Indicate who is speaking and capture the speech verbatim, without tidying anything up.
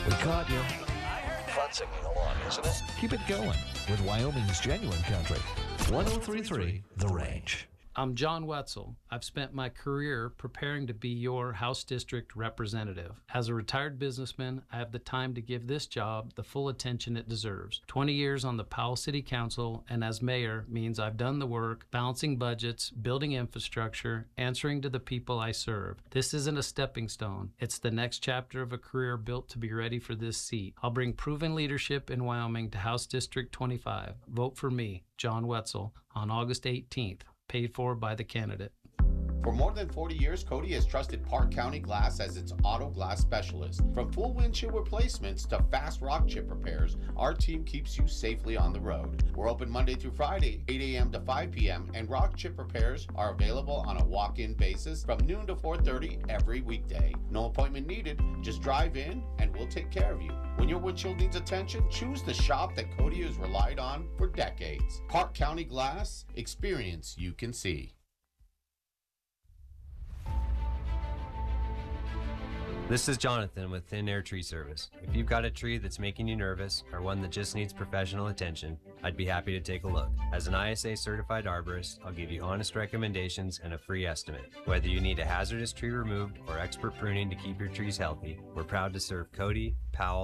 Speaker 1: We caught you.
Speaker 2: Fun singing along, isn't it?
Speaker 1: Keep it going with Wyoming's genuine country. one oh three point three The Range.
Speaker 3: I'm John Wetzel. I've spent my career preparing to be your House District representative. As a retired businessman, I have the time to give this job the full attention it deserves. twenty years on the Powell City Council and as mayor means I've done the work, balancing budgets, building infrastructure, answering to the people I serve. This isn't a stepping stone. It's the next chapter of a career built to be ready for this seat. I'll bring proven leadership in Wyoming to House District twenty-five. Vote for me, John Wetzel, on August eighteenth. Paid for by the candidate.
Speaker 4: For more than forty years, Cody has trusted Park County Glass as its auto glass specialist. From full windshield replacements to fast rock chip repairs, our team keeps you safely on the road. We're open Monday through Friday, eight a.m. to five p.m., and rock chip repairs are available on a walk-in basis from noon to four thirty every weekday. No appointment needed, just drive in and we'll take care of you. When your windshield needs attention, choose the shop that Cody has relied on for decades. Park County Glass, experience you can see.
Speaker 5: This is Jonathan with Thin Air Tree Service. If you've got a tree that's making you nervous or one that just needs professional attention, I'd be happy to take a look. As an I S A certified arborist, I'll give you honest recommendations and a free estimate. Whether you need a hazardous tree removed or expert pruning to keep your trees healthy, we're proud to serve Cody, Powell,